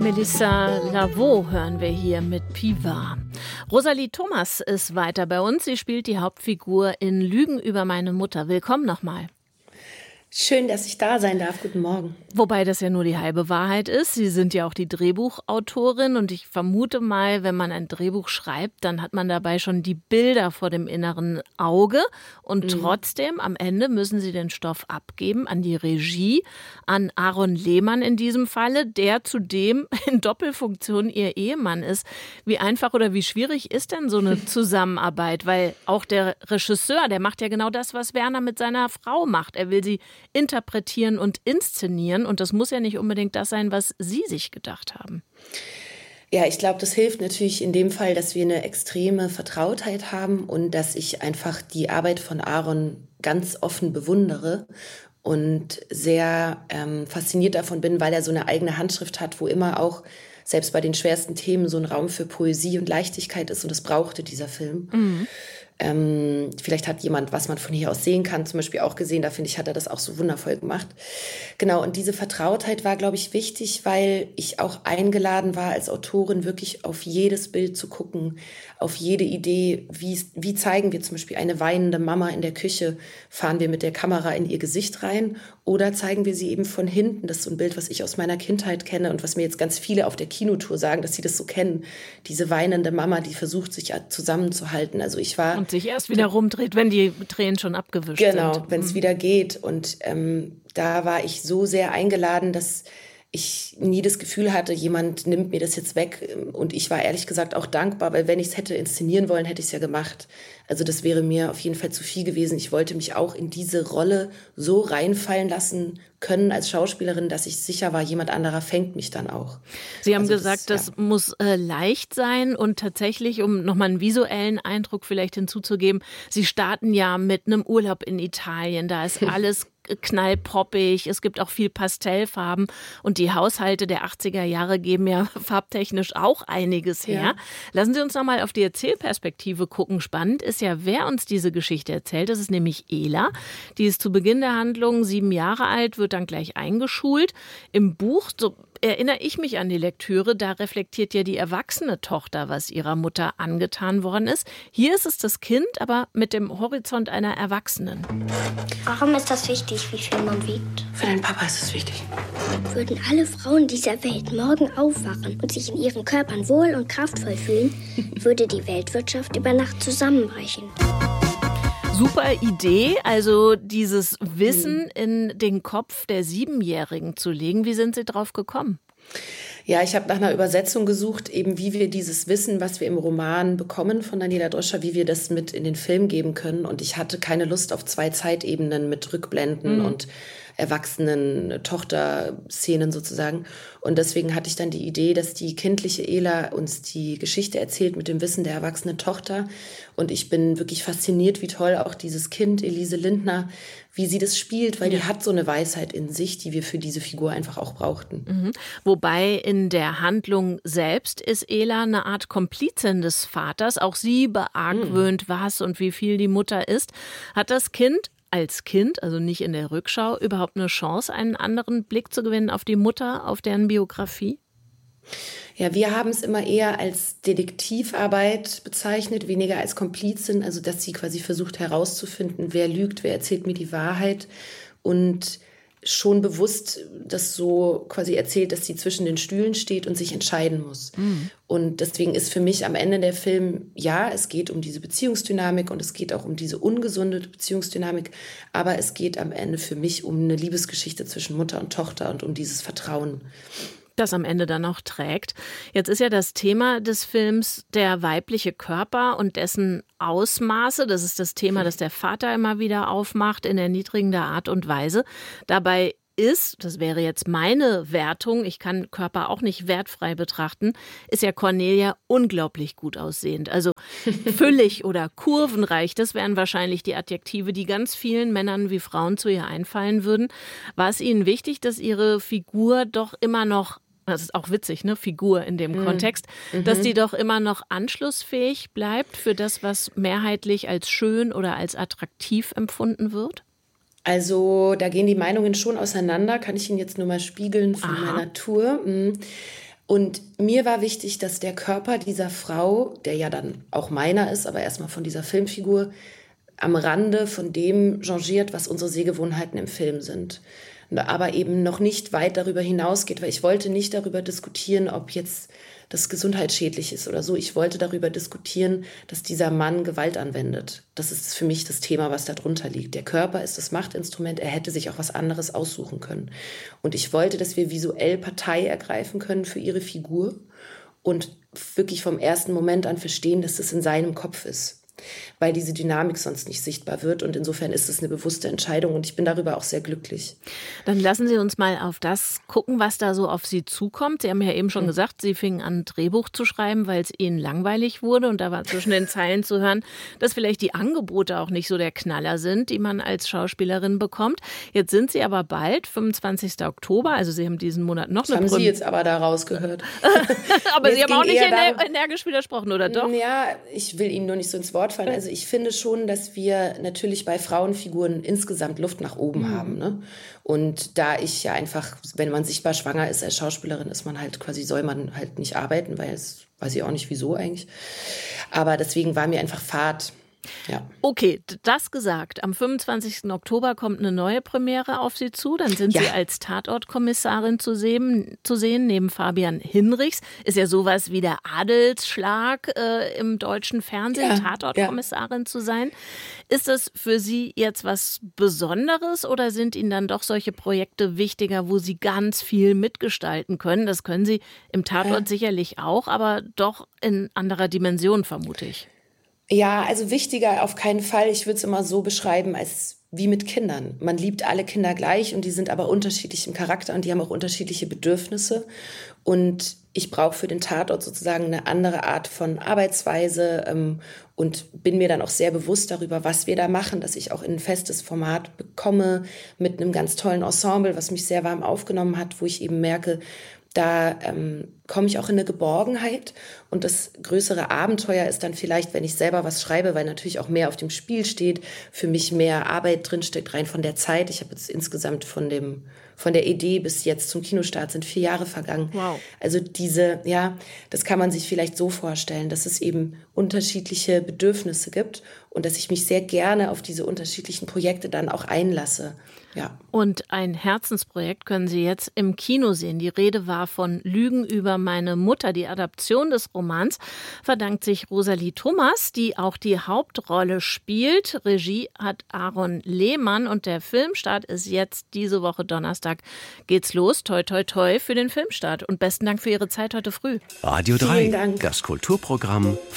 Melissa Lavaux hören wir hier mit Pivard. Rosalie Thomas ist weiter bei uns. Sie spielt die Hauptfigur in Lügen über meine Mutter. Willkommen nochmal. Schön, dass ich da sein darf. Guten Morgen. Wobei das ja nur die halbe Wahrheit ist. Sie sind ja auch die Drehbuchautorin und ich vermute mal, wenn man ein Drehbuch schreibt, dann hat man dabei schon die Bilder vor dem inneren Auge und trotzdem am Ende müssen Sie den Stoff abgeben an die Regie, an Aaron Lehmann in diesem Falle, der zudem in Doppelfunktion Ihr Ehemann ist. Wie einfach oder wie schwierig ist denn so eine Zusammenarbeit? Weil auch der Regisseur, der macht ja genau das, was Werner mit seiner Frau macht. Er will sie interpretieren und inszenieren. Und das muss ja nicht unbedingt das sein, was Sie sich gedacht haben. Ja, ich glaube, das hilft natürlich in dem Fall, dass wir eine extreme Vertrautheit haben und dass ich einfach die Arbeit von Aaron ganz offen bewundere und sehr fasziniert davon bin, weil er so eine eigene Handschrift hat, wo immer auch selbst bei den schwersten Themen so ein Raum für Poesie und Leichtigkeit ist. Und das brauchte dieser Film. Vielleicht hat jemand, was man von hier aus sehen kann, zum Beispiel auch gesehen. Da finde ich, hat er das auch so wundervoll gemacht. Genau, und diese Vertrautheit war, glaube ich, wichtig, weil ich auch eingeladen war, als Autorin wirklich auf jedes Bild zu gucken, auf jede Idee. Wie zeigen wir zum Beispiel eine weinende Mama in der Küche? Fahren wir mit der Kamera in ihr Gesicht rein? Oder zeigen wir sie eben von hinten? Das ist so ein Bild, was ich aus meiner Kindheit kenne und was mir jetzt ganz viele auf der Kinotour sagen, dass sie das so kennen. Diese weinende Mama, die versucht, sich zusammenzuhalten. Also ich war... Und sich erst wieder rumdreht, wenn die Tränen schon abgewischt sind. Genau, wenn es wieder geht. Und da war ich so sehr eingeladen, dass ich nie das Gefühl hatte, jemand nimmt mir das jetzt weg. Und ich war ehrlich gesagt auch dankbar, weil wenn ich es hätte inszenieren wollen, hätte ich es ja gemacht. Also das wäre mir auf jeden Fall zu viel gewesen. Ich wollte mich auch in diese Rolle so reinfallen lassen können als Schauspielerin, dass ich sicher war, jemand anderer fängt mich dann auch. Sie haben gesagt, das muss leicht sein und tatsächlich, um nochmal einen visuellen Eindruck vielleicht hinzuzugeben, Sie starten ja mit einem Urlaub in Italien, da ist alles knallpoppig, es gibt auch viel Pastellfarben und die Haushalte der 80er Jahre geben ja farbtechnisch auch einiges her. Ja. Lassen Sie uns nochmal auf die Erzählperspektive gucken. Spannend ist ja, wer uns diese Geschichte erzählt. Das ist nämlich Ela. Die ist zu Beginn der Handlung 7 Jahre alt, wird dann gleich eingeschult. Im Buch, so erinnere ich mich an die Lektüre, da reflektiert ja die erwachsene Tochter, was ihrer Mutter angetan worden ist. Hier ist es das Kind, aber mit dem Horizont einer Erwachsenen. Warum ist das wichtig, wie viel man wiegt? Für deinen Papa ist es wichtig. Würden alle Frauen dieser Welt morgen aufwachen und sich in ihren Körpern wohl und kraftvoll fühlen, würde die Weltwirtschaft über Nacht zusammenbrechen. Super Idee, also dieses Wissen in den Kopf der 7-Jährigen zu legen. Wie sind Sie drauf gekommen? Ja, ich habe nach einer Übersetzung gesucht, eben wie wir dieses Wissen, was wir im Roman bekommen von Daniela Dröscher, wie wir das mit in den Film geben können. Und ich hatte keine Lust auf 2 Zeitebenen mit Rückblenden und Erwachsenen-Tochter-Szenen sozusagen. Und deswegen hatte ich dann die Idee, dass die kindliche Ela uns die Geschichte erzählt mit dem Wissen der erwachsenen Tochter. Und ich bin wirklich fasziniert, wie toll auch dieses Kind, Elise Lindner, wie sie das spielt, weil die hat so eine Weisheit in sich, die wir für diese Figur einfach auch brauchten. Wobei in der Handlung selbst ist Ela eine Art Komplizin des Vaters. Auch sie beargwöhnt, was und wie viel die Mutter ist. Hat das Kind als Kind, also nicht in der Rückschau, überhaupt eine Chance, einen anderen Blick zu gewinnen auf die Mutter, auf deren Biografie? Ja, wir haben es immer eher als Detektivarbeit bezeichnet, weniger als Komplizin, also dass sie quasi versucht herauszufinden, wer lügt, wer erzählt mir die Wahrheit und schon bewusst das so quasi erzählt, dass sie zwischen den Stühlen steht und sich entscheiden muss. Und deswegen ist für mich am Ende der Film, ja, es geht um diese Beziehungsdynamik und es geht auch um diese ungesunde Beziehungsdynamik, aber es geht am Ende für mich um eine Liebesgeschichte zwischen Mutter und Tochter und um dieses Vertrauen. Das am Ende dann auch trägt. Jetzt ist ja das Thema des Films der weibliche Körper und dessen Ausmaße. Das ist das Thema, das der Vater immer wieder aufmacht in erniedrigender Art und Weise. Dabei ist, das wäre jetzt meine Wertung, ich kann Körper auch nicht wertfrei betrachten, ist ja Cornelia unglaublich gut aussehend. Also füllig oder kurvenreich, das wären wahrscheinlich die Adjektive, die ganz vielen Männern wie Frauen zu ihr einfallen würden. War es Ihnen wichtig, dass Ihre Figur doch immer noch, das ist auch witzig, ne, Figur in dem Kontext, dass die doch immer noch anschlussfähig bleibt für das, was mehrheitlich als schön oder als attraktiv empfunden wird? Also da gehen die Meinungen schon auseinander, kann ich Ihnen jetzt nur mal spiegeln von meiner Tour. Und mir war wichtig, dass der Körper dieser Frau, der ja dann auch meiner ist, aber erstmal von dieser Filmfigur, am Rande von dem changiert, was unsere Sehgewohnheiten im Film sind. Aber eben noch nicht weit darüber hinausgeht, weil ich wollte nicht darüber diskutieren, ob jetzt das gesundheitsschädlich ist oder so. Ich wollte darüber diskutieren, dass dieser Mann Gewalt anwendet. Das ist für mich das Thema, was da drunter liegt. Der Körper ist das Machtinstrument, er hätte sich auch was anderes aussuchen können. Und ich wollte, dass wir visuell Partei ergreifen können für ihre Figur und wirklich vom ersten Moment an verstehen, dass das in seinem Kopf ist, weil diese Dynamik sonst nicht sichtbar wird. Und insofern ist es eine bewusste Entscheidung und ich bin darüber auch sehr glücklich. Dann lassen Sie uns mal auf das gucken, was da so auf Sie zukommt. Sie haben ja eben schon gesagt, Sie fingen an, ein Drehbuch zu schreiben, weil es Ihnen langweilig wurde. Und da war zwischen den Zeilen zu hören, dass vielleicht die Angebote auch nicht so der Knaller sind, die man als Schauspielerin bekommt. Jetzt sind Sie aber bald, 25. Oktober, also Sie haben diesen Monat noch eine Premiere. Haben Sie jetzt aber da rausgehört. Aber Sie haben auch nicht energisch widersprochen, oder doch? Ja, ich will Ihnen nur nicht so ins Wort fallen. Also ich finde schon, dass wir natürlich bei Frauenfiguren insgesamt Luft nach oben haben. Ne? Und da ich ja einfach, wenn man sichtbar schwanger ist als Schauspielerin, ist man halt quasi, soll man halt nicht arbeiten, weil es weiß ich auch nicht wieso eigentlich. Aber deswegen war mir einfach Fahrt. Ja. Okay, das gesagt. Am 25. Oktober kommt eine neue Premiere auf Sie zu. Dann sind Sie als Tatortkommissarin zu sehen, neben Fabian Hinrichs. Ist ja sowas wie der Adelsschlag im deutschen Fernsehen, Tatortkommissarin zu sein. Ist das für Sie jetzt was Besonderes oder sind Ihnen dann doch solche Projekte wichtiger, wo Sie ganz viel mitgestalten können? Das können Sie im Tatort sicherlich auch, aber doch in anderer Dimension, vermute ich. Ja, also wichtiger auf keinen Fall. Ich würde es immer so beschreiben, als wie mit Kindern. Man liebt alle Kinder gleich und die sind aber unterschiedlich im Charakter und die haben auch unterschiedliche Bedürfnisse. Und ich brauche für den Tatort sozusagen eine andere Art von Arbeitsweise und bin mir dann auch sehr bewusst darüber, was wir da machen, dass ich auch in ein festes Format bekomme mit einem ganz tollen Ensemble, was mich sehr warm aufgenommen hat, wo ich eben merke, da komme ich auch in eine Geborgenheit und das größere Abenteuer ist dann vielleicht, wenn ich selber was schreibe, weil natürlich auch mehr auf dem Spiel steht, für mich mehr Arbeit drinsteckt, rein von der Zeit. Ich habe jetzt insgesamt von der Idee bis jetzt zum Kinostart sind 4 Jahre vergangen. Wow. Also das kann man sich vielleicht so vorstellen, dass es eben unterschiedliche Bedürfnisse gibt und dass ich mich sehr gerne auf diese unterschiedlichen Projekte dann auch einlasse. Ja. Und ein Herzensprojekt können Sie jetzt im Kino sehen. Die Rede war von Lügen über meine Mutter. Die Adaption des Romans verdankt sich Rosalie Thomas, die auch die Hauptrolle spielt. Regie hat Aaron Lehmann und der Filmstart ist jetzt diese Woche Donnerstag. Geht's los. Toi, toi, toi für den Filmstart. Und besten Dank für Ihre Zeit heute früh. Radio 3, Vielen Dank. das Kulturprogramm